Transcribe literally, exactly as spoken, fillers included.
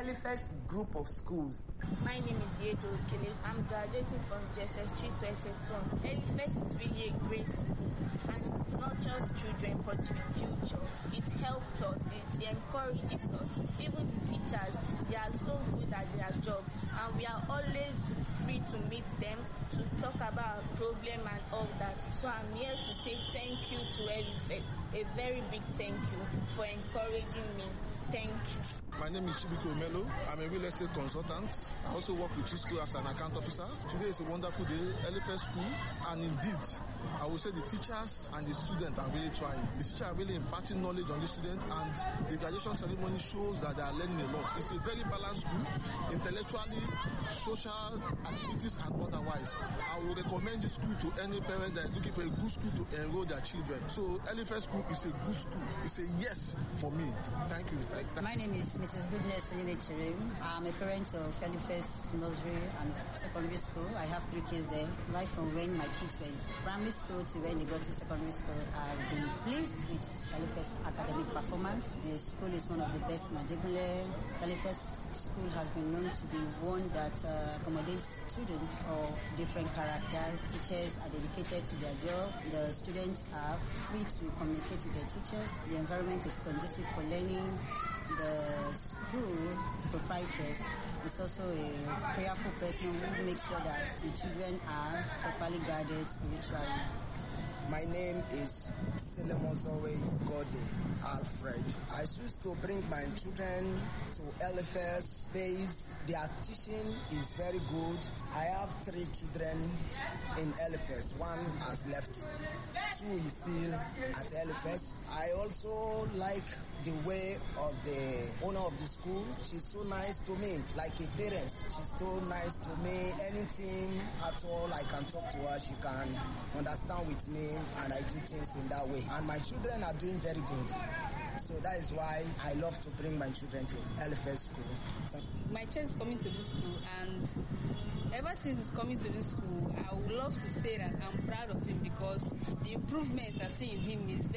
Eliphas Group of Schools. My name is Yedo Okele. I'm graduating from J S S three to S S one. Eliphas is really a great school, and it's not just children but the future. It helps us, it encourages us. Even the teachers, they are so good at their job, and we are always free to meet them to talk about our problem and all that. So I'm here to say thank you to Eliphas, a very big thank you for encouraging me. Thank you. My name is Chibiko Melo. I'm a real estate consultant. I also work with Chisco as an account officer. Today is a wonderful day, Eliphas School, and indeed, I would say the teachers and the students are really trying. The teachers are really imparting knowledge on the students, and the graduation ceremony shows that they are learning a lot. It's a very balanced school, intellectually, social activities, and otherwise. I would recommend this school to any parent that is looking for a good school to enroll their children. So Eliphas School is a good school. It's a yes for me. Thank you. My name is Missus Goodness Chirim. I'm a parent of Eliphas Nursery and Secondary School. I have three kids there, right from when my kids went primary school to when they got to secondary school. I've been pleased with Eliphas academic performance. The school is one of the best in Ajegunle. Eliphas School has been known to be one that uh, accommodates students of different characters. Teachers are dedicated to their job. The students are free to communicate with their teachers. The environment is conducive for learning. The school proprietress is also a prayerful person who makes sure that the children are properly guided spiritually. My name is Selemozowe Gode Alfred. I choose to bring my children to Eliphas base. Their teaching is very good. I have three children in Eliphas. One has left. Two is still at Eliphas. I also like the way of the owner of the school. She's so nice to me, like a parent. She's so nice to me. Anything at all, I can talk to her. She can understand with me, and I do things in that way. And my children are doing very good. So that is why I love to bring my children to Eliphas School. My child is coming to this school, and ever since he's coming to this school, I would love to say that I'm proud of him because the improvements I see in him is very